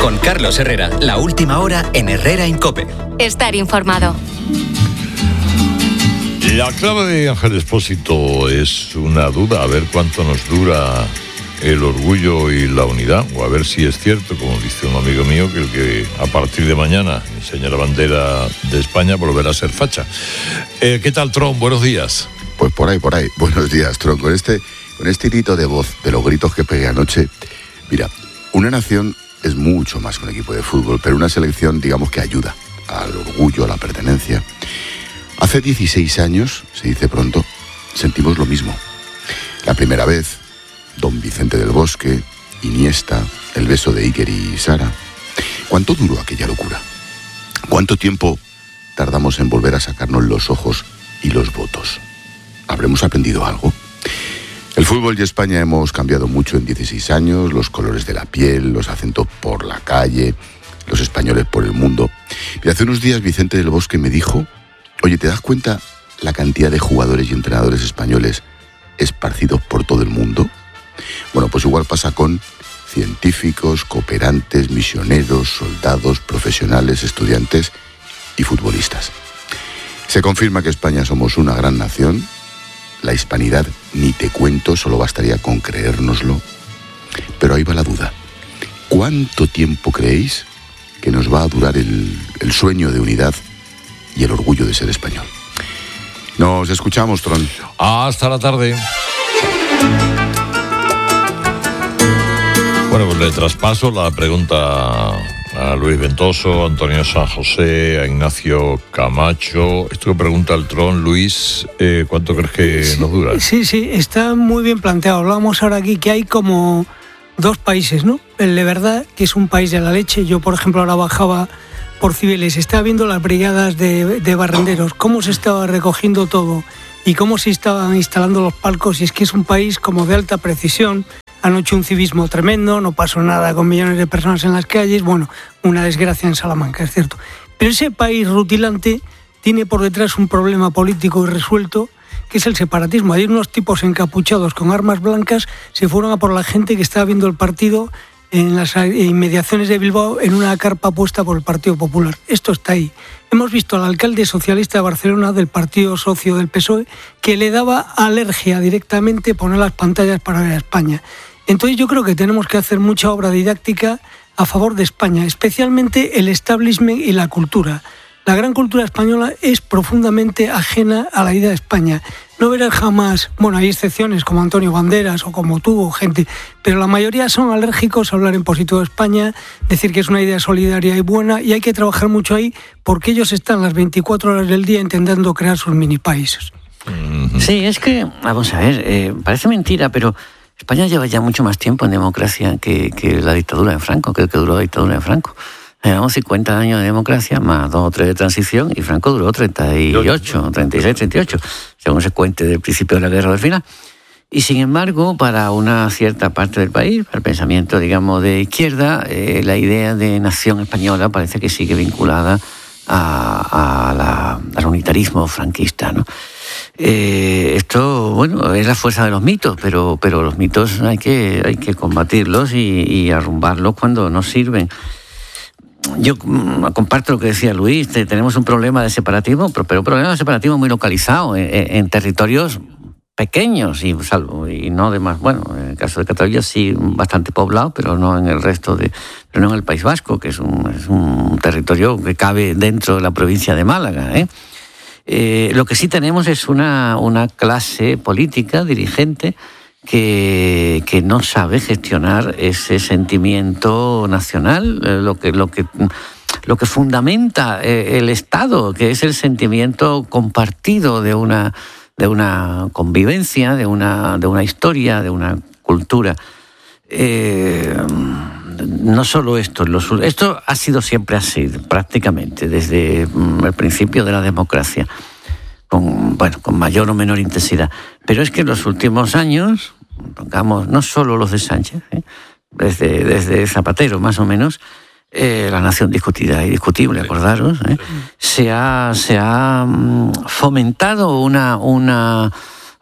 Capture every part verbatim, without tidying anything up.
Con Carlos Herrera, la última hora en Herrera en COPE. Estar informado. La clave de Ángel Expósito es una duda, a ver cuánto nos dura el orgullo y la unidad, o a ver si es cierto, como dice un amigo mío, que el que a partir de mañana enseña la bandera de España volverá a ser facha. Eh, ¿Qué tal, Tron? Buenos días. Pues por ahí, por ahí. Buenos días, Tron. Con este, con este hilito de voz, de los gritos que pegué anoche, mira, una nación es mucho más que un equipo de fútbol, pero una selección, digamos, que ayuda al orgullo, a la pertenencia. Hace dieciséis años, se dice pronto, sentimos lo mismo. La primera vez, Don Vicente del Bosque, Iniesta, el beso de Iker y Sara. ¿Cuánto duró aquella locura? ¿Cuánto tiempo tardamos en volver a sacarnos los ojos y los votos? ¿Habremos aprendido algo? El fútbol y España hemos cambiado mucho en dieciséis años, los colores de la piel, los acentos por la calle, los españoles por el mundo. Y hace unos días Vicente del Bosque me dijo, oye, ¿te das cuenta la cantidad de jugadores y entrenadores españoles esparcidos por todo el mundo? Bueno, pues igual pasa con científicos, cooperantes, misioneros, soldados, profesionales, estudiantes y futbolistas. Se confirma que España somos una gran nación. La hispanidad, ni te cuento, solo bastaría con creérnoslo. Pero ahí va la duda. ¿Cuánto tiempo creéis que nos va a durar el, el sueño de unidad y el orgullo de ser español? Nos escuchamos, Tron. Hasta la tarde. Bueno, pues le traspaso la pregunta a Luis Ventoso, a Antonio San José, a Ignacio Camacho. Esto que pregunta el Tron, Luis, eh, ¿cuánto crees que sí, nos dura? Sí, sí, está muy bien planteado. Hablábamos ahora aquí que hay como dos países, ¿no? El de verdad, que es un país de la leche. Yo, por ejemplo, ahora bajaba por Cibeles, estaba viendo las brigadas de, de barrenderos, cómo se estaba recogiendo todo y cómo se estaban instalando los palcos, y es que es un país como de alta precisión. Anoche un civismo tremendo, no pasó nada con millones de personas en las calles, bueno, una desgracia en Salamanca, es cierto. Pero ese país rutilante tiene por detrás un problema político irresuelto, que es el separatismo. Hay unos tipos encapuchados con armas blancas se fueron a por la gente que estaba viendo el partido en las inmediaciones de Bilbao en una carpa puesta por el Partido Popular. Esto está ahí. Hemos visto al alcalde socialista de Barcelona, del partido socio del P S O E, que le daba alergia directamente poner las pantallas para ver a España. Entonces yo creo que tenemos que hacer mucha obra didáctica a favor de España, especialmente el establishment y la cultura. La gran cultura española es profundamente ajena a la idea de España. No verás jamás, bueno, hay excepciones como Antonio Banderas o como tú o gente, pero la mayoría son alérgicos a hablar en positivo de España, decir que es una idea solidaria y buena, y hay que trabajar mucho ahí porque ellos están las veinticuatro horas del día intentando crear sus mini países. Sí, es que, vamos a ver, eh, parece mentira, pero España lleva ya mucho más tiempo en democracia que, que la dictadura de Franco, que el que duró la dictadura de Franco. Llevamos cincuenta años de democracia, más dos o tres de transición, y Franco duró treinta y ocho, treinta y seis, treinta y ocho, según se cuente del principio de la guerra del final. Y sin embargo, para una cierta parte del país, para el pensamiento, digamos, de izquierda, eh, la idea de nación española parece que sigue vinculada a, a la, al unitarismo franquista, ¿no? Eh, esto, bueno, es la fuerza de los mitos, pero, pero los mitos hay que, hay que combatirlos y, y arrumbarlos cuando no sirven. Yo comparto lo que decía Luis, tenemos un problema de separatismo, pero, pero un problema de separatismo muy localizado en, en territorios pequeños y, salvo, y no de más, bueno, en el caso de Cataluña sí bastante poblado, pero no en el resto de, pero no en el País Vasco, que es un, es un territorio que cabe dentro de la provincia de Málaga, ¿eh? Eh, lo que sí tenemos es una, una clase política, dirigente, que, que no sabe gestionar ese sentimiento nacional, eh, lo que, lo que, lo que fundamenta eh, el Estado, que es el sentimiento compartido de una, de una convivencia, de una, de una historia, de una cultura. Eh, no solo esto, los, esto ha sido siempre así, prácticamente, desde el principio de la democracia, con, bueno, con mayor o menor intensidad. Pero es que en los últimos años, digamos, no solo los de Sánchez, ¿eh? desde, desde Zapatero más o menos, eh, la nación discutida y discutible, acordaros, ¿eh? se ha, se ha fomentado una... una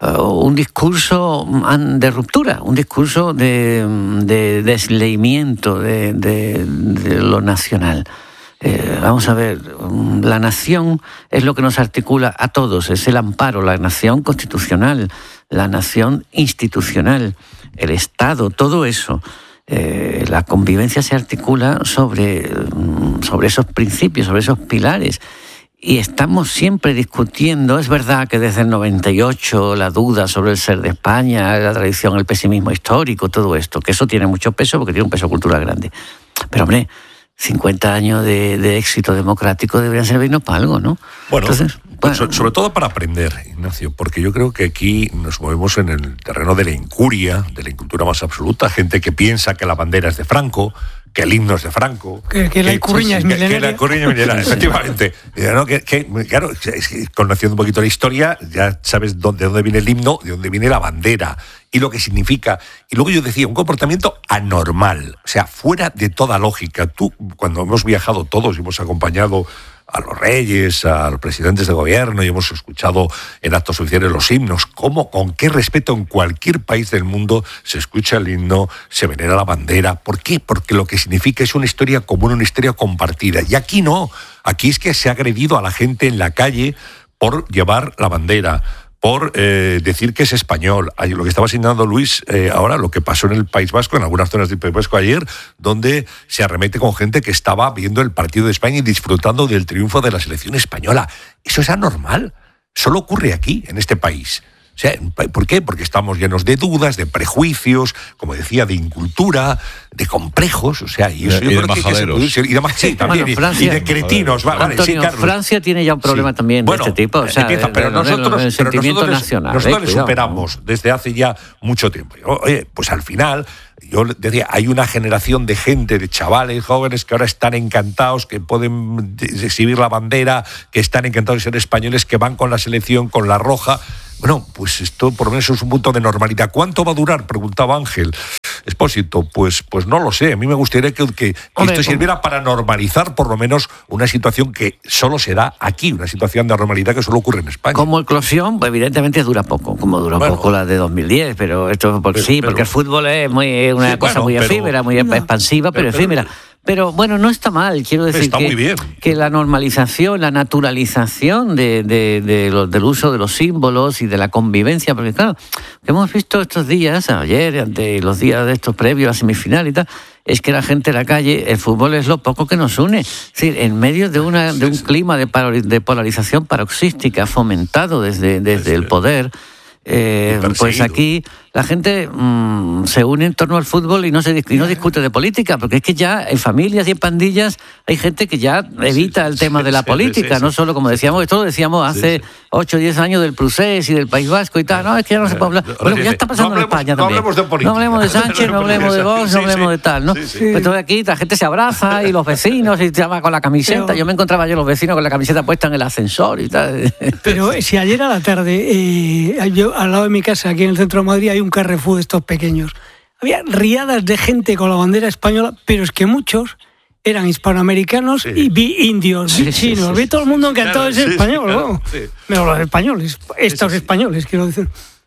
un discurso de ruptura, un discurso de, de desleimiento de, de, de lo nacional. Eh, vamos a ver, la nación es lo que nos articula a todos, es el amparo, la nación constitucional, la nación institucional, el Estado, todo eso. Eh, la convivencia se articula sobre, sobre esos principios, sobre esos pilares. Y estamos siempre discutiendo, es verdad que desde el noventa y ocho la duda sobre el ser de España, la tradición, el pesimismo histórico, todo esto, que eso tiene mucho peso porque tiene un peso cultural grande. Pero hombre, cincuenta años de, de éxito democrático deberían servirnos para algo, ¿no? Bueno, Entonces, bueno, so, sobre todo para aprender, Ignacio, porque yo creo que aquí nos movemos en el terreno de la incuria, de la incultura más absoluta, gente que piensa que la bandera es de Franco, que el himno es de Franco, que, que la icurriña es milenaria. Que la icurriña es milenaria, efectivamente. ¿No? Que, que, claro, es que conociendo un poquito la historia, ya sabes dónde, de dónde viene el himno, de dónde viene la bandera y lo que significa. Y luego yo decía, un comportamiento anormal, o sea, fuera de toda lógica. Tú, cuando hemos viajado todos y hemos acompañado a los reyes, a los presidentes de gobierno y hemos escuchado en actos oficiales los himnos, ¿cómo, con qué respeto en cualquier país del mundo se escucha el himno, se venera la bandera? ¿Por qué? Porque lo que significa es una historia común, una historia compartida. Y aquí no, aquí es que se ha agredido a la gente en la calle por llevar la bandera, por eh, decir que es español. Lo que estaba señalando Luis eh, ahora, lo que pasó en el País Vasco, en algunas zonas del País Vasco ayer, donde se arremete con gente que estaba viendo el partido de España y disfrutando del triunfo de la selección española. Eso es anormal. Solo ocurre aquí, en este país. O sea, ¿por qué? Porque estamos llenos de dudas, de prejuicios, como decía, de incultura, de complejos, o sea, y eso y yo de creo que, que se puede ser, y de, sí, también, bueno, Francia, y, y de cretinos, vale, Antonio, sí, Francia tiene ya un problema sí. también bueno, de este tipo, o sea, empieza, pero de, nosotros, de, de pero nosotros, nacional, nosotros eh, le superamos desde hace ya mucho tiempo. Oye, pues al final, yo decía, hay una generación de gente, de chavales jóvenes que ahora están encantados, que pueden exhibir la bandera, que están encantados de ser españoles, que van con la selección, con la roja. Bueno, pues esto por lo menos es un punto de normalidad. ¿Cuánto va a durar? Preguntaba Ángel Expósito. Pues, pues no lo sé. A mí me gustaría que, que, que Hombre, esto sirviera ¿cómo? para normalizar por lo menos una situación que solo se da aquí, una situación de normalidad que solo ocurre en España. Como eclosión, pues evidentemente dura poco, como duró bueno, poco la de dos mil diez, pero esto por, pero, sí, pero, porque el fútbol es muy, una sí, cosa bueno, muy pero, efímera, muy no, expansiva, pero, pero efímera. Pero bueno, no está mal, quiero decir está que, muy bien. que la normalización, la naturalización de, de, de lo, del uso de los símbolos y de la convivencia, porque claro, que hemos visto estos días, ayer, ante los días de estos previos a la semifinal y tal, es que la gente en la calle, el fútbol es lo poco que nos une. Es decir, en medio de, una, de un clima de, de polarización paroxística fomentado desde, desde el poder, eh, pues aquí la gente mmm, se une en torno al fútbol y no se y no discute de política, porque es que ya en familias y en pandillas hay gente que ya evita el tema de la política, no solo como decíamos, esto lo decíamos hace ocho o diez años del Prusés y del País Vasco y tal, no, es que ya no se puede hablar. Bueno, ya está pasando en España también. No hablemos de política. No hablemos de Sánchez, no hablemos de Vox, no hablemos de tal, ¿no? Entonces aquí la gente se abraza y los vecinos y se llama con la camiseta. Pero, yo me encontraba yo los vecinos con la camiseta puesta en el ascensor y tal. Pero si ayer a la tarde, eh, yo al lado de mi casa, aquí en el centro de Madrid, hay un Carrefour de estos pequeños. Había riadas de gente con la bandera española, pero es que muchos eran hispanoamericanos sí. y vi indios, sí, vi chinos, sí, sí, vi todo el mundo encantado claro, de ser sí, español, sí, claro, ¿no? Sí. Pero los españoles, estos sí, sí, españoles, sí. quiero decir.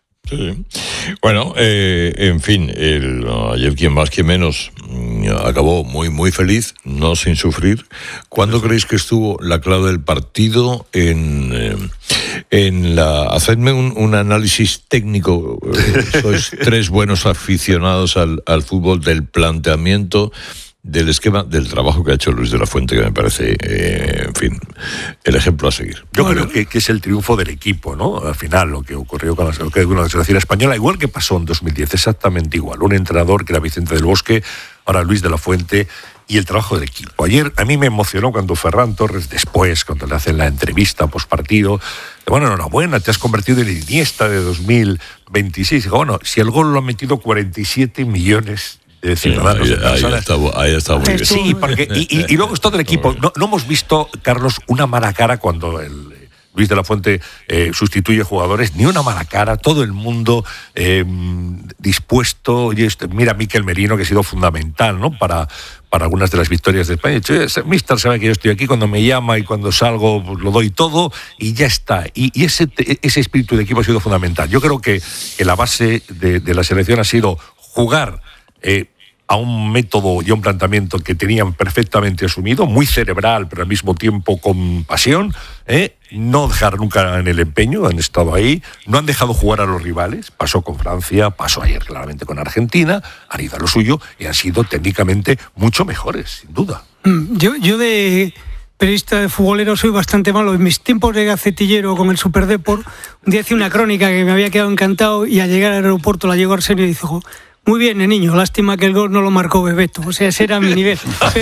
Sí. Bueno, eh, en fin, el, ayer quien más, quien menos acabó muy, muy feliz, no sin sufrir. ¿Cuándo sí. creéis que estuvo la clave del partido en, eh, en la... Hacedme un, un análisis técnico, eh, sois tres buenos aficionados al, al fútbol, del planteamiento, del esquema, del trabajo que ha hecho Luis de la Fuente, que me parece, eh, en fin, el ejemplo a seguir. Yo bueno. creo que, que es el triunfo del equipo, ¿no? Al final, lo que ocurrió con la, con la selección española, igual que pasó en dos mil diez, exactamente igual. Un entrenador que era Vicente del Bosque, ahora Luis de la Fuente, y el trabajo del equipo. Ayer a mí me emocionó cuando Ferran Torres, después, cuando le hacen la entrevista postpartido, bueno, enhorabuena, te has convertido en el Iniesta de dos mil veintiséis. Digo, bueno, si el gol lo han metido cuarenta y siete millones de ciudadanos. Sí, ahí, ahí, está, ahí está muy bien. Sí, porque, y, y, y luego es todo el equipo. No, no hemos visto, Carlos, una mala cara cuando el Luis de la Fuente eh, sustituye jugadores, ni una mala cara, todo el mundo eh, dispuesto. Y este, mira, Miquel Merino, que ha sido fundamental, ¿no? Para, para algunas de las victorias de España. Mister sabe que yo estoy aquí, cuando me llama y cuando salgo pues, lo doy todo y ya está. Y, y ese, ese espíritu de equipo ha sido fundamental. Yo creo que, que la base de, de la selección ha sido jugar eh, a un método y a un planteamiento que tenían perfectamente asumido, muy cerebral, pero al mismo tiempo con pasión, ¿eh? No dejar nunca en el empeño, han estado ahí, no han dejado jugar a los rivales, pasó con Francia, pasó ayer claramente con Argentina, han ido a lo suyo y han sido técnicamente mucho mejores, sin duda. Yo, yo de periodista de futbolero soy bastante malo. En mis tiempos de gacetillero con el Superdeport, un día hice una crónica que me había quedado encantado y al llegar al aeropuerto la llegó Arsenio y dijo: muy bien, niño, lástima que el gol no lo marcó Bebeto. O sea, ese era mi nivel.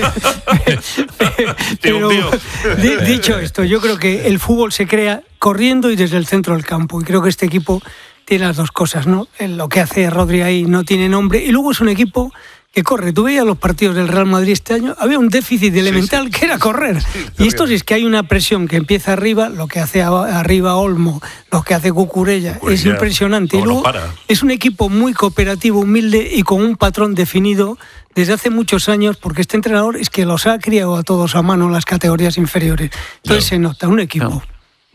Pero, dicho esto, yo creo que el fútbol se crea corriendo y desde el centro del campo. Y creo que este equipo tiene las dos cosas, ¿no? Lo que hace Rodri ahí no tiene nombre. Y luego es un equipo que corre. Tú veías los partidos del Real Madrid este año, había un déficit elemental sí, sí. que era correr. Sí, y esto sí es que hay una presión que empieza arriba, lo que hace arriba Olmo, lo que hace Cucurella, Cucurella es impresionante. Y luego es un equipo muy cooperativo, humilde y con un patrón definido desde hace muchos años, porque este entrenador es que los ha criado a todos a mano en las categorías inferiores. Entonces no. se nota un equipo. No.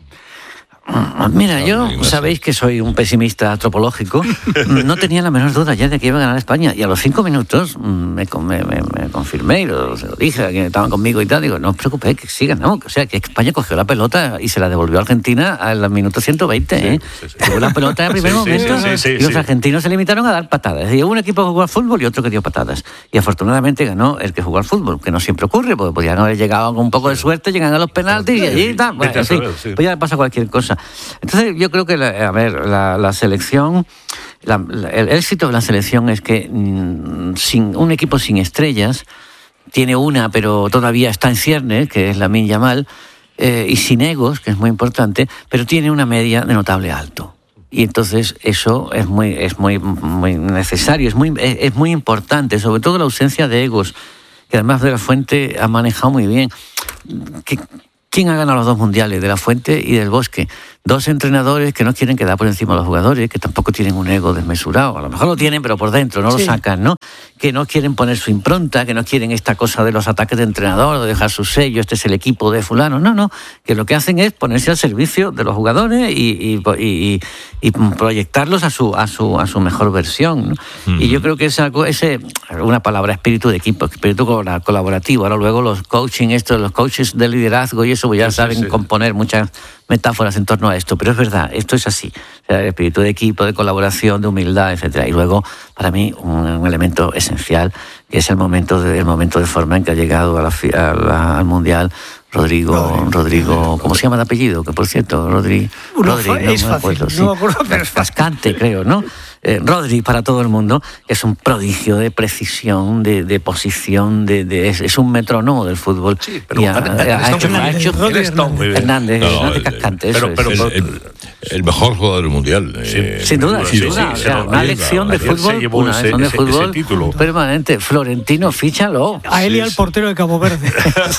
Mira, yo sabéis que soy un pesimista antropológico. No tenía la menor duda ya de que iba a ganar España. Y a los cinco minutos me, me, me, me confirmé y lo, se lo dije a quienes estaban conmigo y tal. Digo, no os preocupéis, que sí ganamos. O sea, que España cogió la pelota y se la devolvió a Argentina al minuto ciento veinte. Sí, ¿eh? sí, sí. Tuvo la pelota en el primer sí, momento sí, sí, sí, y los sí. argentinos se limitaron a dar patadas. Y hubo un equipo que jugó al fútbol y otro que dio patadas. Y afortunadamente ganó el que jugó al fútbol, que no siempre ocurre, porque podían haber llegado con un poco de suerte, llegan a los penaltis y allí tal. Bueno, en fin, pues ya pasa cualquier cosa. Entonces, yo creo que, la, a ver, la, la selección, la, la, el éxito de la selección es que mmm, sin un equipo sin estrellas, tiene una, pero todavía está en ciernes, que es Lamine Yamal, eh, y sin egos, que es muy importante, pero tiene una media de notable alto. Y entonces eso es muy, es muy, muy necesario, es muy, es, es muy importante, sobre todo la ausencia de egos, que además de la Fuente ha manejado muy bien. Que, ¿Quién ha ganado los dos mundiales? De la Fuente y del Bosque. Dos entrenadores que no quieren quedar por encima de los jugadores, que tampoco tienen un ego desmesurado. A lo mejor lo tienen, pero por dentro no sí. lo sacan, ¿no? Que no quieren poner su impronta, que no quieren esta cosa de los ataques de entrenador, de dejar su sello, este es el equipo de fulano. No, no, que lo que hacen es ponerse al servicio de los jugadores y, y, y, y proyectarlos a su, a su, a su mejor versión, ¿no? Mm. Y yo creo que es algo, ese, una palabra, espíritu de equipo, espíritu colaborativo. Ahora luego los coaching, esto, los coaches de liderazgo y eso, pues ya sí, saben sí, sí. componer muchas metáforas en torno a esto, pero es verdad, esto es así. O sea, el espíritu de equipo, de colaboración, de humildad, etcétera. Y luego, para mí, un, un elemento esencial, que es el momento de, el momento de forma en que ha llegado a la, a la, al Mundial Rodrigo, Rodrigo, Rodrigo, ¿cómo se llama de apellido? Que por cierto, Rodri, Rodri, no, es no fácil, me acuerdo, sí. no me acuerdo, pero es fácil. Cascante, creo, ¿no? Eh, Rodri para todo el mundo es un prodigio de precisión, de, de posición, de, de es, es un metrónomo del fútbol. Sí, pero y ha, ha, ha hecho, ha hecho Hernández, Hernández, no, Hernández Cascante, pero, eso pero, es. el, el, el mejor jugador del mundial. Sí, eh, sin duda, sin duda. Sí, o sea, una lección de fútbol, una lección de fútbol título. permanente. Florentino, fíchalo. A él y al portero de Cabo Verde.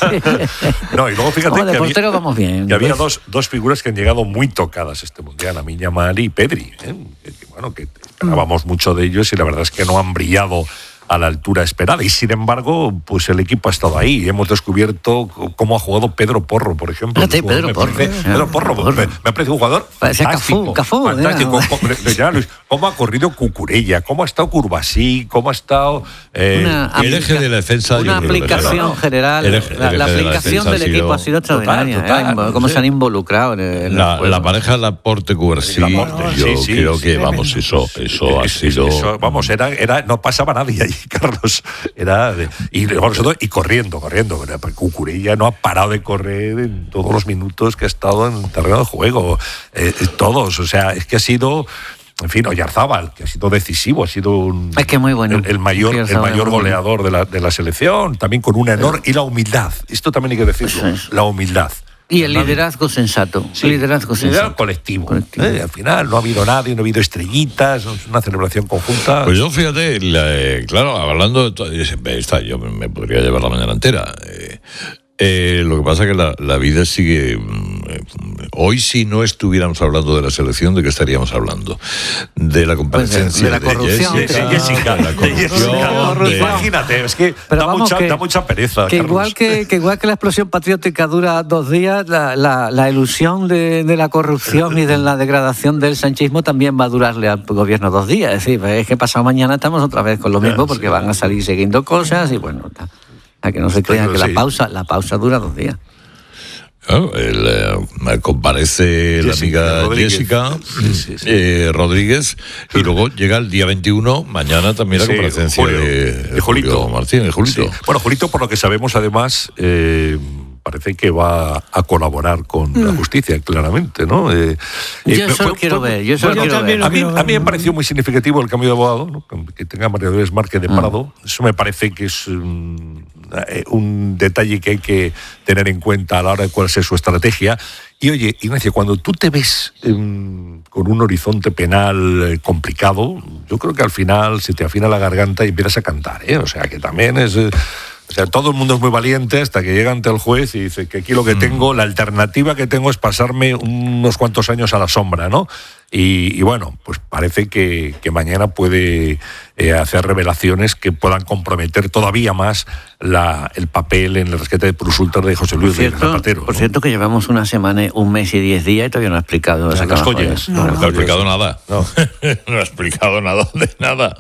No, y luego fíjate Como de que portero había, vamos bien. que había dos, dos figuras que han llegado muy tocadas este mundial, Lamine Yamal y Pedri, ¿eh? que, bueno, que esperábamos mucho de ellos y la verdad es que no han brillado a la altura esperada. Y sin embargo, pues el equipo ha estado ahí. Hemos descubierto cómo ha jugado Pedro Porro, por ejemplo. Fíjate, Pedro me Porro. Parece, Pedro Porro, Porro. Me, me ha parecido un jugador Parecía fantástico. Cafú, Cafú, fantástico. ¿Cómo, ya, Luis, cómo ha corrido Cucurella, cómo ha estado Curvasí, cómo ha estado... Eh, una el eje de la defensa... Una aplicación no, no. general. El eje, el la, la aplicación de del sido, equipo ha sido extraordinaria. Total, total, ¿eh? Cómo sí. se han involucrado en, el, en la, el la pareja Laporte-Cubarsí, yo sí, sí, sí, creo sí, que, sí, vamos, eso, eso es, ha sido... Eso, vamos, era, era, no pasaba nadie allí, Carlos. Era... De, y, y corriendo, corriendo. Cucurella no ha parado de correr en todos los minutos que ha estado en el terreno de juego. Eh, todos, o sea, es que ha sido... En fin, Oyarzábal, que ha sido decisivo, ha sido un, es que muy bueno. el, el mayor, el mayor goleador de la, de la selección, también con una enorme... Y la humildad, esto también hay que decirlo, pues la humildad. Y el liderazgo sensato. Sí, el liderazgo sensato. Liderazgo colectivo. colectivo. Eh, al final no ha habido nadie, no ha habido estrellitas, es una celebración conjunta. Pues yo, fíjate, la, eh, claro, hablando de todo, está, yo me podría llevar la mañana entera. Eh, eh, lo que pasa es que la, la vida sigue hoy si no estuviéramos hablando de la selección, ¿de qué estaríamos hablando? De la comparecencia de la corrupción, de Jessica. De Jessica, de la de Jessica. corrupción, de- Imagínate, es que Pero da vamos, mucha, que- da mucha pereza. Que Carlos. igual que, que igual que la explosión patriótica dura dos días, la, la, la ilusión de, de la corrupción y de la degradación del sanchismo también va a durarle al gobierno dos días. Es decir, es que pasado mañana estamos otra vez con lo mismo porque van a salir siguiendo cosas y bueno, ta- a que no se crean que la Sí. pausa, la pausa dura dos días. Claro, el, eh, comparece la Jessica amiga Rodríguez. Jessica Sí, sí, sí. eh, Rodríguez y luego llega el día veintiuno, mañana también la Sí, comparecencia Julio, de, de Julito. Julio Martín, de Julito. Sí. Bueno, Julito, por lo que sabemos, además, eh, parece que va a colaborar con la justicia, claramente, ¿no? Eh, Yo eh, eso lo fue- quiero fue- ver, yo eso lo Yo quiero también ver. lo A mí, quiero a mí me ver. pareció muy significativo el cambio de abogado, ¿no? Que tenga María Dolores Márquez de Prado. Eso me parece que es un, eh, un detalle que hay que tener en cuenta a la hora de cuál sea su estrategia. Y oye, Ignacio, cuando tú te ves eh, con un horizonte penal eh, complicado, yo creo que al final se te afina la garganta y empiezas a cantar, ¿eh? O sea, que también es... eh, o sea, todo el mundo es muy valiente hasta que llega ante el juez y dice que aquí lo que tengo, la alternativa que tengo es pasarme unos cuantos años a la sombra, ¿no? Y, y bueno, pues parece que, que mañana puede eh, hacer revelaciones que puedan comprometer todavía más la, el papel en el rescate de Plus Ultra de José Por Luis de cierto, Zapatero. por ¿no? cierto que llevamos una semana, un mes y diez días y todavía no ha explicado. Las las joyas. No, No, no ha explicado nada. No. No ha explicado nada de nada.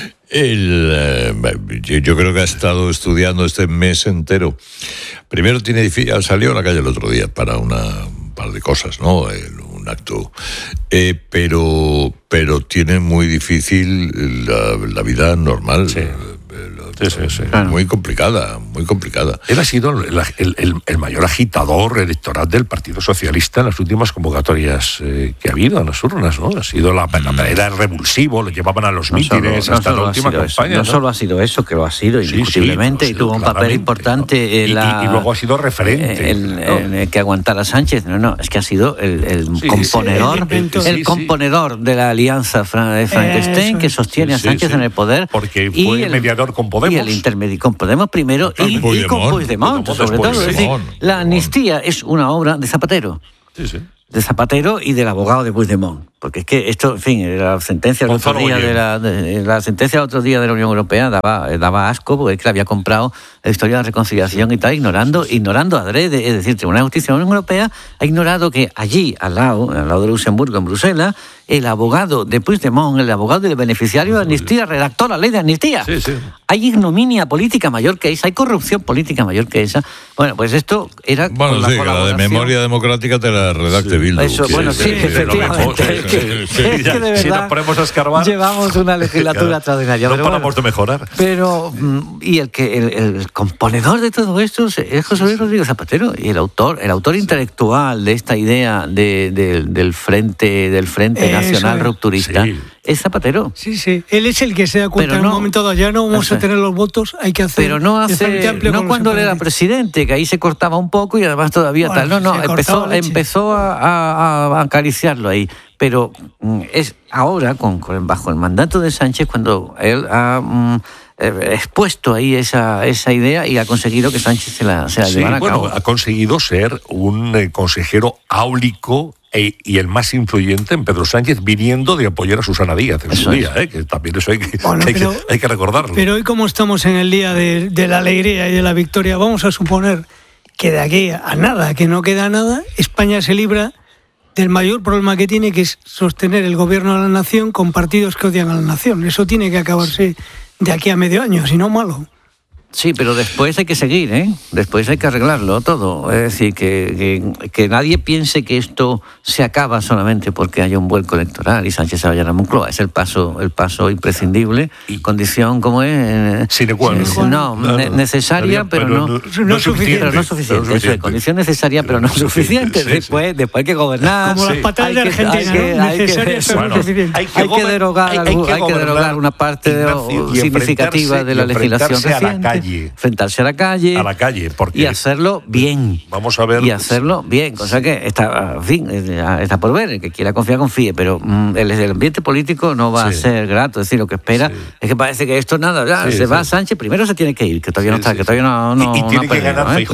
El, eh, yo, yo creo que ha estado estudiando este mes entero. Primero tiene difí- salió a la calle el otro día para una, un par de cosas, ¿no? El- un acto. Eh, pero, pero tiene muy difícil la, la vida normal. Sí. Sí, sí, sí. Muy complicada, muy complicada. Él ha sido el, el- el- el mayor agitador electoral del Partido Socialista en las últimas convocatorias eh, que ha habido en las urnas, ¿no? Ha sido la, la era revulsivo, lo llevaban a los No solo- mítines no hasta solo la ha última sido eso, campaña. no ¿no? solo ha sido eso, que lo ha sido Sí, sí, indiscutiblemente lo ha y sido tuvo un papel claramente, importante ¿no? en Y- la- y- y luego ha sido referente, eh, el- ¿no? en el que aguantara a Sánchez. No, no, es que ha sido el, el Sí, componedor, sí, el invento. el Sí, sí. componedor de la alianza Fra- de Frankenstein Eso que es. sostiene a Sí, Sánchez sí. en el poder. Porque y fue el- mediador con Podemos. Y el intermedio con Podemos primero y, y con Puigdemont. Puigdemont, Puigdemont sobre después, todo. Es decir, Puigdemont, la Puigdemont. amnistía es una obra de Zapatero. Sí, sí. De Zapatero y del abogado de Puigdemont. Porque es que esto, en fin, la sentencia del otro Gonzalo día Boyer. de la, de- la sentencia del otro día de la Unión Europea daba, daba asco porque es que le había comprado la historia de la reconciliación y tal, ignorando, ignorando adrede, es decir, el Tribunal de Justicia de la Unión Europea ha ignorado que allí, al lado, al lado de Luxemburgo, en Bruselas, el abogado de Puigdemont, el abogado del beneficiario de amnistía, redactó la ley de amnistía. Sí, sí. Hay ignominia política mayor que esa, hay corrupción política mayor que esa. Bueno, pues esto era Bueno, con la sí, que la de colaboración- memoria democrática te la redacte Bildu. Eso, que bueno, es- sí, es lo mejor. efectivamente. Es que, Sí, es que de Si verdad nos ponemos a escarbar, llevamos una legislatura extraordinaria. no pero paramos bueno. de mejorar. Pero, mm, y el que el, el componedor de todo esto es José Luis Rodríguez Zapatero, y el autor, el autor intelectual de esta idea de, de- del frente, del frente Eso nacional es. rupturista, Sí. es Zapatero. Sí, sí. Él es el que se da cuenta Pero en un no- momento dado, ya no vamos Eso a es. tener los votos, hay que hacer Pero no el Frente hace, Amplio no con los cuando él era independentistas. presidente, que ahí se cortaba un poco y además todavía Bueno, tal. No, no, se empezó, cortaba leche. empezó a, a- a acariciarlo ahí. Pero mm, es ahora, con, con- bajo el mandato de Sánchez, cuando él ha mm, eh, expuesto ahí esa, esa idea y ha conseguido que Sánchez se la, se la Sí, llevara a bueno, cabo. ha conseguido ser un eh, consejero áulico e- y el más influyente en Pedro Sánchez, viniendo de apoyar a Susana Díaz en Eso su es. día, ¿eh? Que también eso hay que, Bueno, hay que- pero- hay que recordarlo. Pero hoy como estamos en el día de, de la alegría y de la victoria, vamos a suponer que de aquí a nada, que no queda nada, España se libra del mayor problema que tiene, que es sostener el gobierno de la nación con partidos que odian a la nación. Eso tiene que acabarse de aquí a medio año, si no malo. Sí, pero después hay que seguir, ¿eh? Después hay que arreglarlo todo. Es decir, que, que, que nadie piense que esto se acaba solamente porque haya un vuelco electoral y Sánchez se vaya a la Moncloa. Es el paso, el paso imprescindible. Y condición, ¿cómo es? Eh, Sine qua non. eh, No, No, ne- no. necesaria, pero no... no, no suficiente. Pero no suficiente, eso es, condición necesaria, pero no suficiente. Sí, sí. Después, después hay que gobernar. Como las patadas hay de que- Argentina, hay que- ¿no? hay que- Necesarias, pero no bueno, suficientes. Hay que Hay que gober- derogar, hay- hay algo- que hay que gobernar, derogar una parte Ignacio, y significativa de la enfrentarse- y legislación enfrentarse a la reciente. calle. Enfrentarse a la calle. A la calle, porque- Y hacerlo bien. Vamos a ver- Y hacerlo bien, cosa que está, en fin, está por ver. El que quiera confiar, confíe. Pero mm, el, el ambiente político no va Sí. a ser grato. Es decir, lo que espera Sí. es que parece que esto nada. Ya, Sí, se sí. va Sánchez, primero se tiene que ir, que todavía Sí, no está, sí, que todavía no, no, y- y no tiene ha que perdido, ganar ¿eh? Feijóo. Cuidado.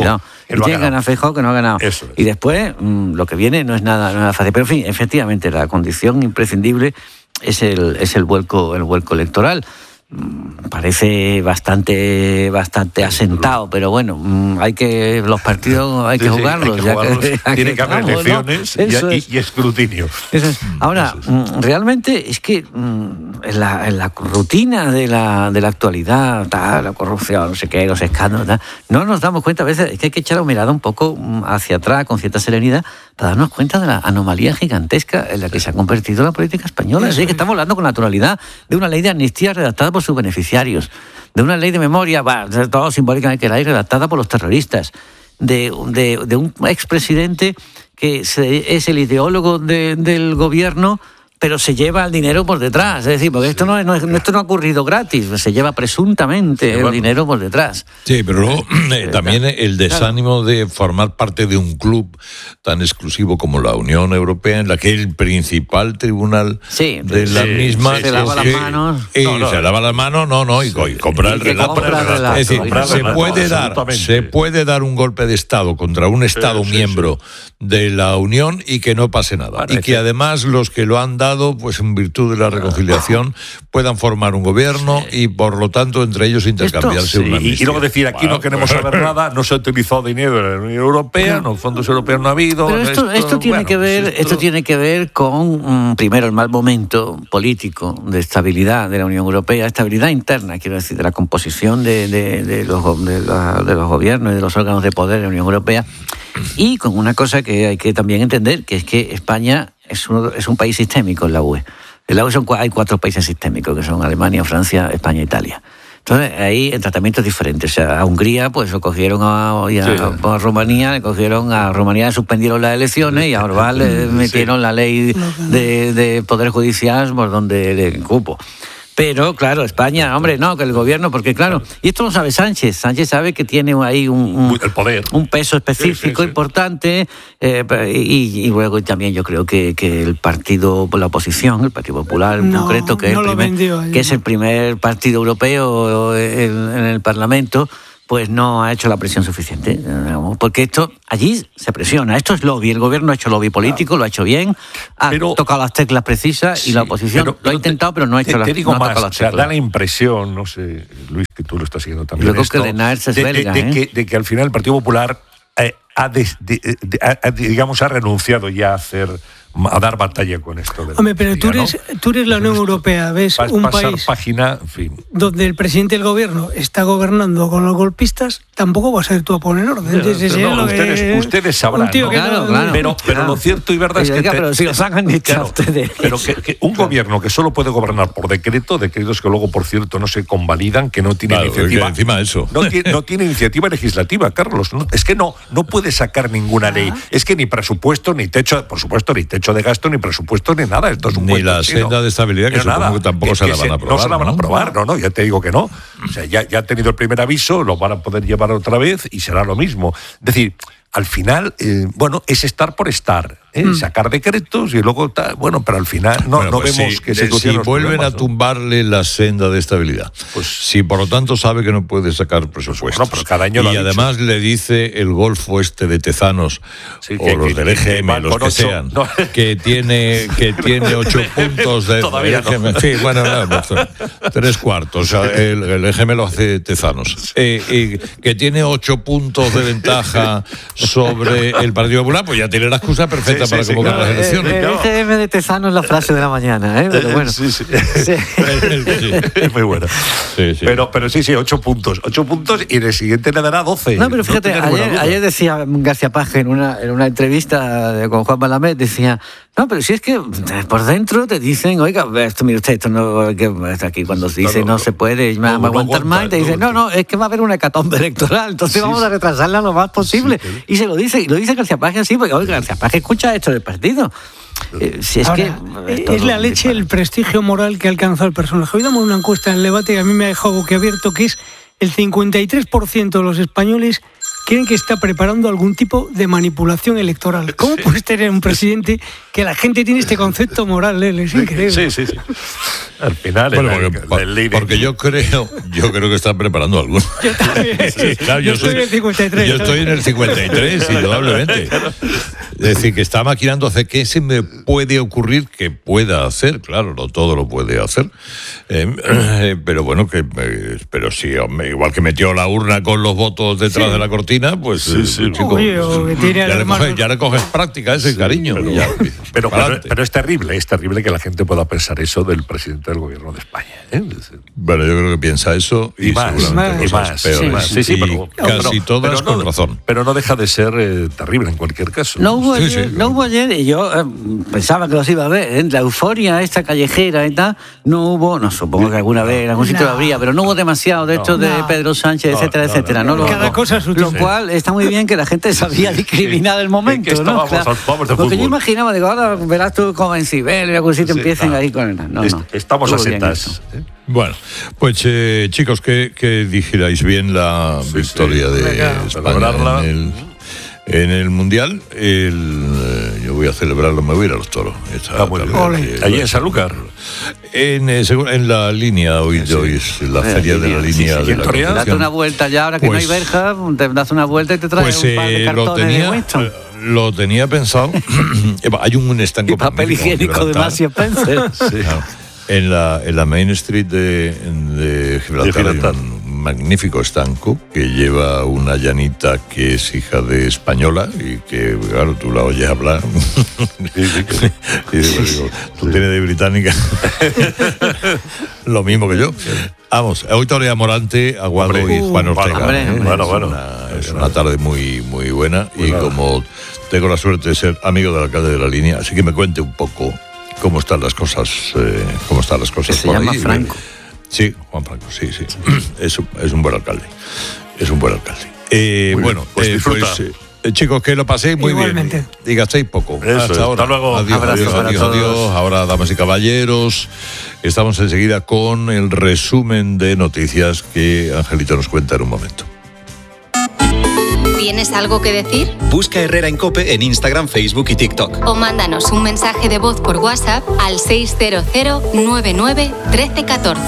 que no ha llegan ganado. a Feijóo que no ha ganado. Eso es. Y después, mmm, lo que viene no es nada, no es nada fácil. Pero en fin, efectivamente, la condición imprescindible es el, es el vuelco, el vuelco electoral. Parece bastante bastante asentado, pero bueno, hay que los partidos hay que Sí, sí, jugarlos, hay que ya jugarlos. que, ya Tiene que haber estamos, ¿no? elecciones Eso y, es. y escrutinio. Eso es. Ahora, Eso es. realmente es que mm, en la, en la rutina de la, de la actualidad, tal, la corrupción, no sé qué, los escándalos, tal, no nos damos cuenta a veces, es que hay que echar la mirada un poco hacia atrás con cierta serenidad para darnos cuenta de la anomalía gigantesca en la que se ha convertido la política española. Así que estamos hablando con naturalidad de una ley de amnistía redactada por sus beneficiarios, de una ley de memoria, bah, todo simbólicamente que la ley redactada por los terroristas, de, de, de un expresidente que se, es el ideólogo de, del gobierno, pero se lleva el dinero por detrás. Es decir, porque esto no, es, no es, esto no ha ocurrido gratis, se lleva presuntamente sí, el bueno. dinero por detrás. Sí, pero luego eh, también el desánimo de formar parte de un club tan exclusivo como la Unión Europea, en la que el principal tribunal sí, de sí, la misma... Sí, se lava las manos. Y no, no. se lava las manos, no, no, y, y compra el relato. Compra el relato. Es decir, compra se, relato, puede dar, se puede dar un golpe de Estado contra un Estado sí, miembro sí, sí. de la Unión y que no pase nada. Parece. Y que además los que lo han dado, pues en virtud de la reconciliación, puedan formar un gobierno sí. y por lo tanto entre ellos intercambiarse sí, una y, y luego decir, aquí bueno, no queremos pues, saber nada, no se ha utilizado dinero de la Unión Europea, no, los fondos europeos no ha habido. Pero esto, esto, esto tiene bueno, que ver, esto... esto tiene que ver con um, primero el mal momento político de estabilidad de la Unión Europea, estabilidad interna, quiero decir, de la composición de, de, de, los, de, la, de los gobiernos y de los órganos de poder de la Unión Europea, y con una cosa que hay que también entender, que es que España es, uno, es un país sistémico en la U E. En la U E son, hay cuatro países sistémicos, que son Alemania, Francia, España e Italia. Entonces, ahí el tratamiento es diferente. O sea, a Hungría, pues lo cogieron a, a, sí. a, a Rumanía, le cogieron a Rumanía, le suspendieron las elecciones y a Orbán le metieron sí. la ley de, de Poder Judicial por donde le cupo. Pero, claro, España, hombre, no, que el gobierno, porque claro, y esto lo sabe Sánchez, Sánchez sabe que tiene ahí un, un, el poder. un peso específico sí, sí, sí. importante, eh, y, y luego también yo creo que, que el partido, la oposición, el Partido Popular en no, concreto, que, no es el primer, vendió, que es el primer partido europeo en, en el Parlamento, pues no ha hecho la presión suficiente, porque esto allí se presiona, esto es lobby, el gobierno ha hecho lobby político, lo ha hecho bien, ha pero, tocado las teclas precisas y sí, la oposición pero, pero lo ha intentado, pero no ha hecho te, la, te digo no más, las o sea, da la impresión, no sé, Luis, que tú lo estás siguiendo también, luego esto, que Linares es de, belga, de, de, ¿eh? que, de que al final el Partido Popular eh, ha, de, de, de, ha, digamos, ha renunciado ya a hacer... a dar batalla con esto. De Hombre, pero tú eres, ¿no? tú eres la Unión Europea, ves pa- un pasar país página, en fin. donde el presidente del gobierno está gobernando con los golpistas, tampoco vas a ser tú a poner orden. No, sí, sí, no, lo ustedes, que, ustedes sabrán, un tío ¿no? que claro, no, claro. Pero, pero claro. lo cierto y verdad es que... Oiga, te, pero si los han dicho claro, ustedes. Pero que, que un gobierno que solo puede gobernar por decreto, decretos que luego, por cierto, no se convalidan, que no tiene claro, iniciativa... que encima eso. No tiene, no tiene iniciativa legislativa, Carlos. No, es que no, no puede sacar ninguna ah. ley. Es que ni presupuesto, ni techo, por supuesto, ni techo de gasto, ni presupuesto, ni nada. Esto es un ni la senda chino. de estabilidad, que Pero supongo nada, que tampoco que, se que la van a aprobar. No se la van ¿no? a aprobar, no, no, ya te digo que no. O sea, ya, ya ha tenido el primer aviso, lo van a poder llevar otra vez y será lo mismo. Es decir, al final, eh, bueno, es estar por estar, ¿eh? mm. sacar decretos y luego, ta, bueno, pero al final no, bueno, no pues vemos si, que se Si vuelven problemas, a ¿no? tumbarle la senda de estabilidad, pues si por lo tanto sabe que no puede sacar presupuestos, bueno, pero cada año lo y además dicho. le dice el golfo este de Tezanos, sí, o que, los que, del E G M, que los que ocho, sean, no. que tiene que tiene ocho puntos de todavía no. E G M, sí, bueno, no, pues, tres cuartos, o sea, el, el E G M lo hace Tezanos, eh, y que tiene ocho puntos de ventaja sobre el Partido Popular, pues ya tiene la excusa perfecta sí, para sí, convocar sí, claro. las elecciones. El E G M de Tezano es la frase de la mañana, ¿eh? Pero bueno. Sí, sí. Sí. Es muy buena. Sí, sí. Pero, pero sí, sí, ocho puntos. Ocho puntos y en el siguiente le dará doce. No, pero fíjate, no ayer, ayer decía García Paje en una, en una entrevista con Juan Malamé, decía, no, pero si es que por dentro te dicen, oiga, esto, mire usted, esto no, que aquí cuando se dice no, no, no se puede no, no aguantar más, y te dicen, no, no, es que va a haber una hecatombe electoral, entonces sí, vamos a retrasarla lo más posible. Sí, y se lo dice, y lo dice García Paje así, porque oiga, García Paje escucha esto del partido. Eh, si es Ahora, que es la leche, el prestigio moral que ha alcanzado el personaje. Hoy damos una encuesta en el debate que a mí me ha dejado boquiabierto, que es el cincuenta y tres por ciento de los españoles creen que está preparando algún tipo de manipulación electoral. ¿Cómo sí. puedes tener un presidente que la gente tiene este concepto moral? ¿eh? Es increíble. Sí, sí, sí. Al final, bueno, el, porque, el, el porque yo creo, yo creo que están preparando alguno. Yo también. Claro, yo, yo estoy soy, en el cincuenta y tres. Yo estoy en el cincuenta y tres, indudablemente. Es decir, que está maquinando hacer qué se me puede ocurrir que pueda hacer. Claro, no todo lo puede hacer. Eh, eh, pero bueno, que eh, pero sí, hombre, igual que metió la urna con los votos detrás Sí. de la cortina, pues Sí, sí. eh, chico, Oye, o que tiene ya, le además- coges, ya le coges práctica ese cariño. Pero, ya, pero, para pero, adelante. pero es terrible, es terrible que la gente pueda pensar eso del presidente del gobierno de España. ¿eh? Bueno, yo creo que piensa eso y, Y más, seguramente y cosas más, peores. y más. Sí, sí, Y pero- casi pero- todas pero no- con razón. Pero no deja de ser eh, terrible en cualquier caso. No hubo Sí, ayer, sí, no claro. hubo ayer, y yo eh, pensaba que los iba a ver, ¿eh? La euforia esta callejera y tal, no hubo, no supongo que alguna vez en algún sitio No. lo habría, pero no hubo demasiado de esto de No. Pedro Sánchez, No, etcétera, no, etcétera. no, No, no, lo, Cada no. cosa a su lo tiempo. cual está muy bien que la gente sabía discriminar el momento, que ¿no? estábamos al- vamos de Porque yo fútbol. imaginaba, digo, ahora verás tú como en Sibel, en algún sitio Sí, empiecen no. ahí con el... No, Est- no. Estamos a Estuvo bien setas. esto. ¿eh? Bueno, pues eh, chicos, que, que dijerais bien la Sí, victoria sí. de Venga, España celebrarla. en el, en el Mundial. El, eh, yo voy a celebrarlo, me voy a ir a los toros. Esta Ah, muy bien. tarde. Ole. Eh, Allí en Sanlúcar. En, eh, según- en la línea, hoy, Sí. hoy es la Eh, feria de la sí, sí, línea sí. de ¿Y la en Torreón? Date Concepción. una vuelta ya, ahora que Pues- no hay verja, te das una vuelta y te traes Pues un par de eh, lo cartones de tenía, Winston. eh, lo tenía pensado. Hay un estanco Y papel higiénico de Masi Spencer. Claro. En la, en la Main Street de, de Gibraltar, De hay Gibraltar. un magnífico estanco que lleva una llanita que es hija de española y que, claro, tú la oyes hablar. Sí, sí, que- Y digo, digo, tú tienes de británica lo mismo que yo. Vamos, hoy torea Morante, Aguado Hombre, y Juan uh, Ortega. hombre, ¿eh? bueno, es bueno. Una, es una tarde muy, muy buena y Pues nada. como tengo la suerte de ser amigo del alcalde de la línea, así que me cuente un poco cómo están las cosas, eh, cómo están las cosas Que se por llama ahí. Franco. Sí, Juan Franco, sí, sí. Es un, es un buen alcalde. Es un buen alcalde. Eh, Muy bien, bueno, pues eh, disfruta. pues, eh, chicos, que lo paséis muy Igualmente. bien. Y gastéis poco. Eso hasta es. ahora. Hasta luego. Adiós, Abrazo adiós, para adiós, todos. adiós. Ahora, damas y caballeros, estamos enseguida con el resumen de noticias que Angelito nos cuenta en un momento. ¿Tienes algo que decir? Busca Herrera en Cope en Instagram, Facebook y TikTok. O mándanos un mensaje de voz por WhatsApp al seis cero cero nueve nueve uno tres uno cuatro.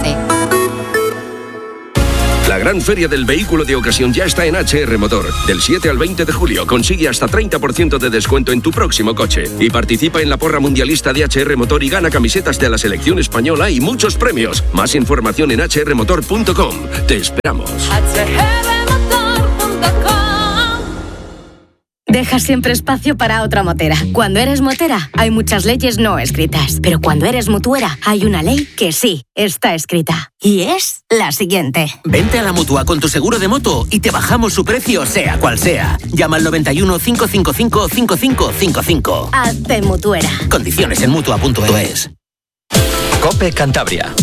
La gran feria del vehículo de ocasión ya está en H R Motor. Del siete al veinte de julio consigue hasta treinta por ciento de descuento en tu próximo coche. Y participa en la porra mundialista de H R Motor y gana camisetas de la selección española y muchos premios. Más información en h r motor punto com. Te esperamos. Deja siempre espacio para otra motera. Cuando eres motera, hay muchas leyes no escritas. Pero cuando eres mutuera, hay una ley que sí está escrita. Y es la siguiente. Vente a la Mutua con tu seguro de moto y te bajamos su precio sea cual sea. Llama al noventa y uno, cinco cinco cinco, cinco cinco cinco cinco. Hazte mutuera. Condiciones en mutua punto es. Cope Cantabria.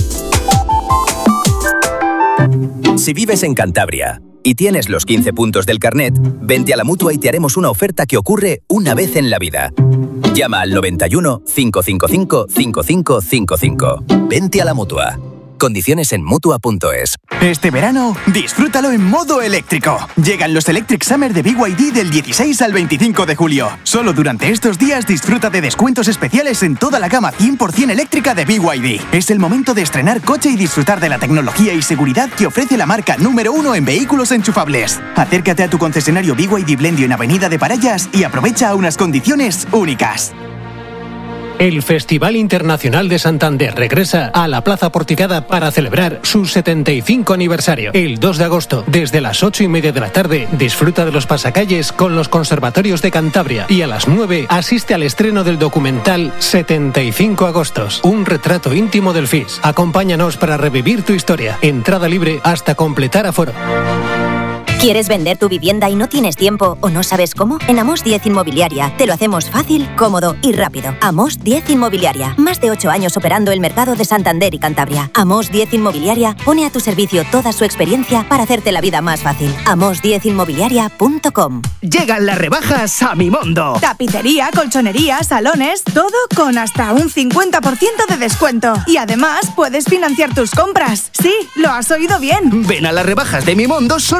Si vives en Cantabria y tienes los quince puntos del carnet, vente a la Mutua y te haremos una oferta que ocurre una vez en la vida. Llama al noventa y uno, cinco cinco cinco, cinco cinco cinco cinco. Vente a la Mutua. Condiciones en mutua punto es. Este verano, disfrútalo en modo eléctrico. Llegan los Electric Summer de B Y D del dieciséis al veinticinco de julio. Solo durante estos días disfruta de descuentos especiales en toda la gama cien por ciento eléctrica de B Y D. Es el momento de estrenar coche y disfrutar de la tecnología y seguridad que ofrece la marca número uno en vehículos enchufables. Acércate a tu concesionario B Y D Blendio en Avenida de Parallas y aprovecha unas condiciones únicas. El Festival Internacional de Santander regresa a la Plaza Porticada para celebrar su setenta y cinco aniversario. El dos de agosto, desde las ocho y media de la tarde, disfruta de los pasacalles con los conservatorios de Cantabria y a las nueve asiste al estreno del documental setenta y cinco agostos, un retrato íntimo del F I S. Acompáñanos para revivir tu historia. Entrada libre hasta completar aforo. ¿Quieres vender tu vivienda y no tienes tiempo o no sabes cómo? En Amos diez Inmobiliaria te lo hacemos fácil, cómodo y rápido. Amos diez Inmobiliaria. Más de ocho años operando el mercado de Santander y Cantabria. Amos diez Inmobiliaria pone a tu servicio toda su experiencia para hacerte la vida más fácil. amos diez inmobiliaria punto com. Llegan las rebajas a Mimondo. Tapicería, colchonería, salones, todo con hasta un cincuenta por ciento de descuento. Y además puedes financiar tus compras. Sí, lo has oído bien. Ven a las rebajas de Mimondo solo hasta el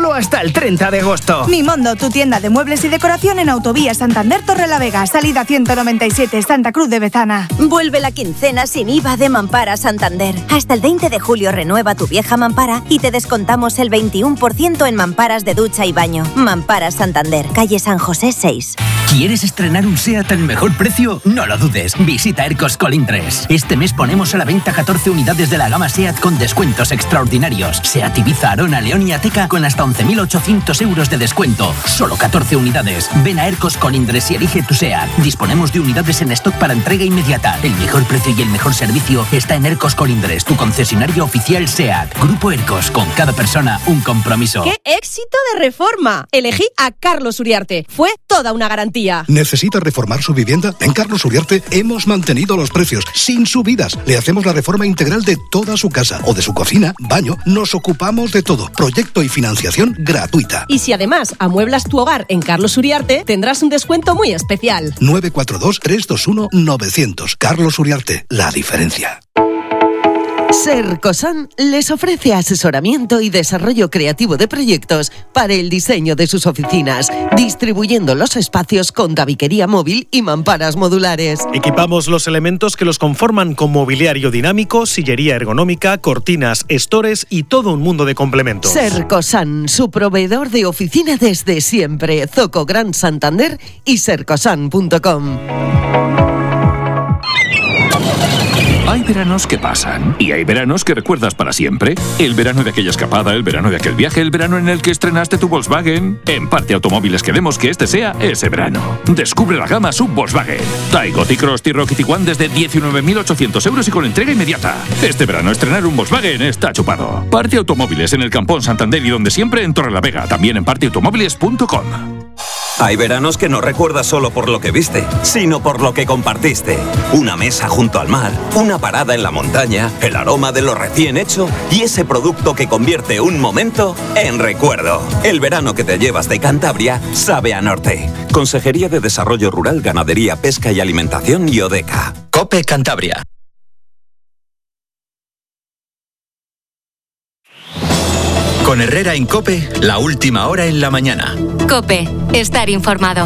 al treinta de agosto. Mimondo, tu tienda de muebles y decoración en Autovía Santander Torrelavega, salida ciento noventa y siete, Santa Cruz de Bezana. Vuelve la quincena sin I V A de Mampara Santander. Hasta el veinte de julio renueva tu vieja mampara y te descontamos el veintiuno por ciento en mamparas de ducha y baño. Mampara Santander, calle San José seis. ¿Quieres estrenar un SEAT al mejor precio? No lo dudes, visita Ercos Colindres. Este mes ponemos a la venta catorce unidades de la gama SEAT con descuentos extraordinarios. SEAT Ibiza, Arona, León y Ateca con hasta once mil ochocientos euros de descuento. Solo catorce unidades. Ven a Ercos Colindres y elige tu SEAT. Disponemos de unidades en stock para entrega inmediata. El mejor precio y el mejor servicio está en Ercos Colindres, tu concesionario oficial SEAT. Grupo Ercos, con cada persona un compromiso. ¡Qué éxito de reforma! Elegí a Carlos Uriarte. Fue toda una garantía. ¿Necesita reformar su vivienda? En Carlos Uriarte hemos mantenido los precios sin subidas. Le hacemos la reforma integral de toda su casa o de su cocina, baño. Nos ocupamos de todo. Proyecto y financiación gratuita. Y si además amueblas tu hogar en Carlos Uriarte, tendrás un descuento muy especial. nueve cuatro dos, tres dos uno, nueve cero cero. Carlos Uriarte, la diferencia. Sercosan les ofrece asesoramiento y desarrollo creativo de proyectos para el diseño de sus oficinas, distribuyendo los espacios con tabiquería móvil y mamparas modulares. Equipamos los elementos que los conforman con mobiliario dinámico, sillería ergonómica, cortinas, estores y todo un mundo de complementos. Sercosan, su proveedor de oficina desde siempre. Zoco Gran Santander y sercosan punto com. Hay veranos que pasan y hay veranos que recuerdas para siempre. El verano de aquella escapada, el verano de aquel viaje, el verano en el que estrenaste tu Volkswagen. En Parte Automóviles queremos que este sea ese verano. Descubre la gama sub Volkswagen. Taigo, T-Cross, T-Roc y Tiguan desde diecinueve mil ochocientos euros y con entrega inmediata. Este verano estrenar un Volkswagen está chupado. Parte Automóviles en el Campón Santander y donde siempre en Torrelavega. También en parte automóviles punto com. Hay veranos que no recuerdas solo por lo que viste, sino por lo que compartiste. Una mesa junto al mar, una parada en la montaña, el aroma de lo recién hecho y ese producto que convierte un momento en recuerdo. El verano que te llevas de Cantabria sabe a norte. Consejería de Desarrollo Rural, Ganadería, Pesca y Alimentación y Odeca. COPE Cantabria. Con Herrera en COPE, la última hora en la mañana. COPE, estar informado.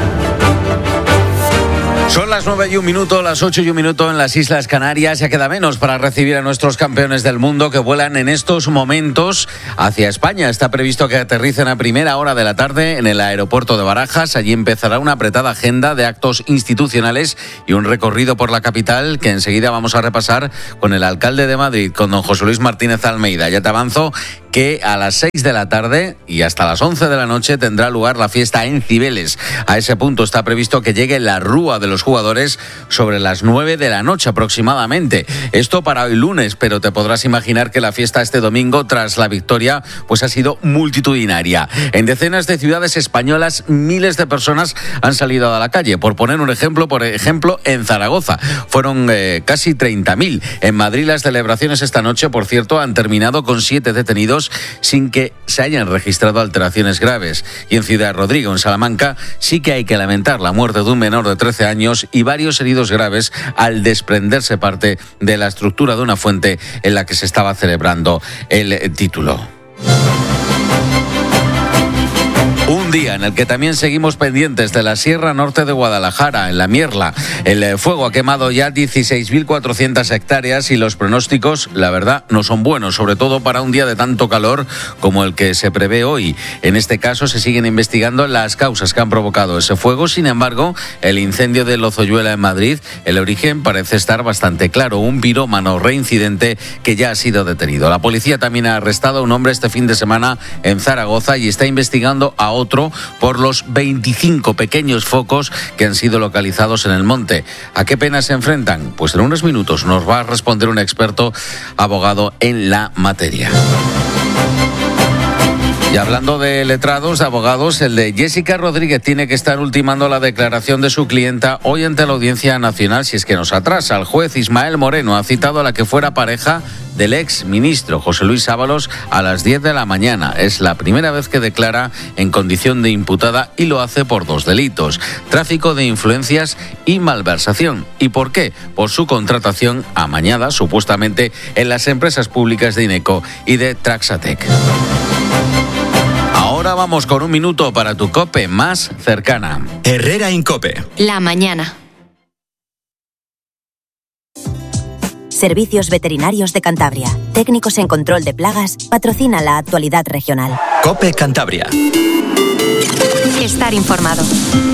Son las nueve y un minuto, las ocho y un minuto en las Islas Canarias. Ya queda menos para recibir a nuestros campeones del mundo que vuelan en estos momentos hacia España. Está previsto que aterricen a primera hora de la tarde en el aeropuerto de Barajas. Allí empezará una apretada agenda de actos institucionales y un recorrido por la capital que enseguida vamos a repasar con el alcalde de Madrid, con don José Luis Martínez Almeida. Ya te avanzo que a las seis de la tarde y hasta las once de la noche tendrá lugar la fiesta en Cibeles. A ese punto está previsto que llegue la rúa de los jugadores sobre las nueve de la noche aproximadamente. Esto para hoy lunes, pero te podrás imaginar que la fiesta este domingo tras la victoria pues ha sido multitudinaria. En decenas de ciudades españolas miles de personas han salido a la calle. Por poner un ejemplo, por ejemplo en Zaragoza fueron eh, casi treinta mil. En Madrid las celebraciones esta noche, por cierto, han terminado con siete detenidos sin que se hayan registrado alteraciones graves. Y en Ciudad Rodrigo, en Salamanca, sí que hay que lamentar la muerte de un menor de trece años y varios heridos graves al desprenderse parte de la estructura de una fuente en la que se estaba celebrando el título. Un día en el que también seguimos pendientes de la Sierra Norte de Guadalajara, en la Mierla. El fuego ha quemado ya dieciséis mil cuatrocientas hectáreas y los pronósticos, la verdad, no son buenos, sobre todo para un día de tanto calor como el que se prevé hoy. En este caso se siguen investigando las causas que han provocado ese fuego. Sin embargo, el incendio de Lozoyuela en Madrid, el origen parece estar bastante claro. Un pirómano reincidente que ya ha sido detenido. La policía también ha arrestado a un hombre este fin de semana en Zaragoza y está investigando a otro por los veinticinco pequeños focos que han sido localizados en el monte. ¿A qué pena se enfrentan? Pues en unos minutos nos va a responder un experto abogado en la materia. Y hablando de letrados, de abogados, el de Jessica Rodríguez tiene que estar ultimando la declaración de su clienta hoy ante la Audiencia Nacional si es que nos atrasa. El juez Ismael Moreno ha citado a la que fuera pareja del ex ministro José Luis Ábalos a las diez de la mañana. Es la primera vez que declara en condición de imputada y lo hace por dos delitos: tráfico de influencias y malversación. ¿Y por qué? Por su contratación amañada, supuestamente, en las empresas públicas de Ineco y de Traxatec. Ahora vamos con un minuto para tu COPE más cercana. Herrera Incope. La mañana. Servicios Veterinarios de Cantabria. Técnicos en control de plagas. Patrocina la actualidad regional. COPE Cantabria. Estar informado.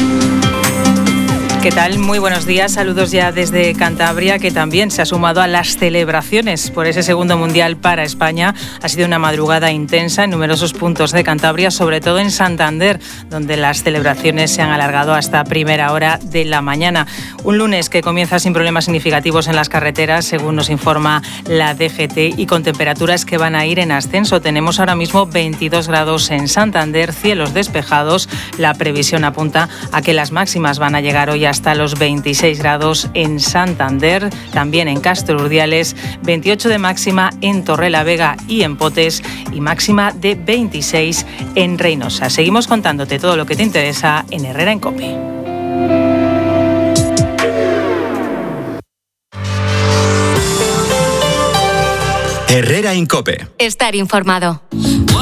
¿Qué tal? Muy buenos días. Saludos ya desde Cantabria, que también se ha sumado a las celebraciones por ese segundo mundial para España. Ha sido una madrugada intensa en numerosos puntos de Cantabria, sobre todo en Santander, donde las celebraciones se han alargado hasta primera hora de la mañana. Un lunes que comienza sin problemas significativos en las carreteras, según nos informa la D G T, y con temperaturas que van a ir en ascenso. Tenemos ahora mismo veintidós grados en Santander, cielos despejados. La previsión apunta a que las máximas van a llegar hoy hasta los veintiséis grados en Santander, también en Castro Urdiales, veintiocho de máxima en Torrelavega y en Potes y máxima de veintiséis en Reynosa. Seguimos contándote todo lo que te interesa en Herrera en COPE. Herrera Incope. Estar informado.